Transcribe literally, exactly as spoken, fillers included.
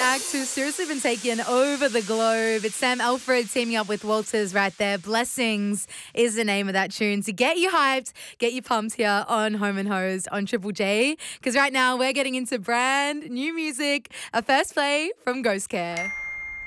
act who's seriously been taken over the globe. It's Sam Alfred teaming up with Walters right there. Blessings is the name of that tune to get you hyped, get you pumped here on Home and Hose on Triple J. Because right now we're getting into brand new music. A first play from Ghost Care.